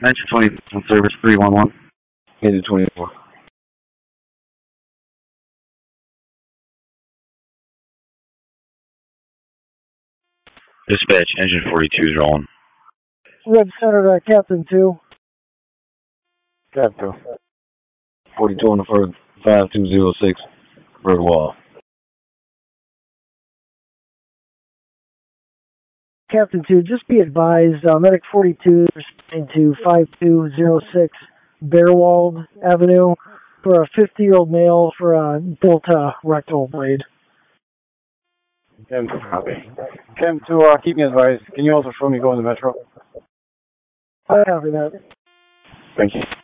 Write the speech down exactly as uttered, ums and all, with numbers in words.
Engine twenty on service three one one. Engine twenty-four. Dispatch, engine forty-two is rolling. Red Center, uh, Captain two. Captain. forty-two on the first, five two zero six, Bird Wall. Captain two, just be advised, uh, Medic forty-two is into five two zero six Bearwald Avenue for a fifty-year-old male for a Delta rectal blade. Chem two, copy. Chem two, uh, keep me advised. Can you also show me going to Metro? I copy that. Thank you.